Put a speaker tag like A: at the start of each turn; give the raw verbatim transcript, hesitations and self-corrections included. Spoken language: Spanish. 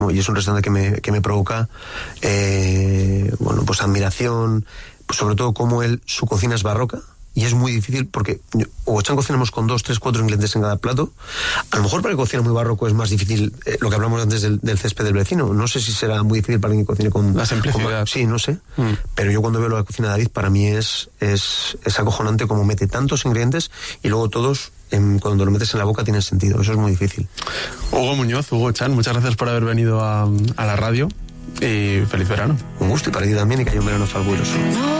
A: Y es un restaurante que me, que me provoca, eh, bueno, pues admiración, pues sobre todo como él, su cocina es barroca. Y es muy difícil porque Hugo Chan cocinamos con dos, tres, cuatro ingredientes en cada plato. A lo mejor para el que cocina muy barroco es más difícil, eh, lo que hablamos antes del, del césped del vecino. No sé si será muy difícil para alguien que cocine con...
B: La simplicidad.
A: Con, sí, no sé. Mm. Pero yo cuando veo la cocina de David, para mí es, es, es acojonante como mete tantos ingredientes y luego todos, en, cuando lo metes en la boca, tienen sentido. Eso es muy difícil.
B: Hugo Muñoz, Hugo Chan, muchas gracias por haber venido a, a la radio y feliz verano.
A: Un gusto, y para ti también, y que haya un verano fabuloso.